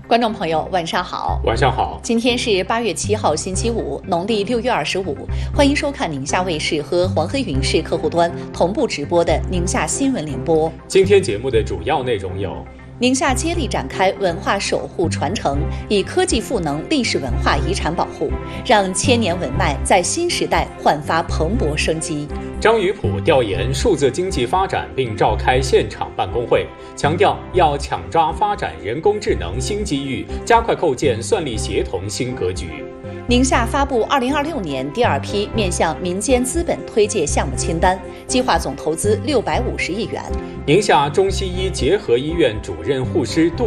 观众朋友，晚上好。 晚上好。 今天是8月7号，星期五，农历6月25。欢迎收看宁夏卫视和黄河云视客户端同步直播的宁夏新闻联播。 今天节目的主要内容有： 宁夏接力展开文化守护传承，以科技赋能历史文化遗产保护，让千年文脉在新时代焕发蓬勃生机。 张宇普调研数字经济发展并召开现场办公会，强调要抢抓发展人工智能新机遇，加快构建算力协同新格局。 宁夏发布2026年第二批面向民间资本推介项目清单，计划总投资650亿元。 宁夏中西医结合医院主任护师杜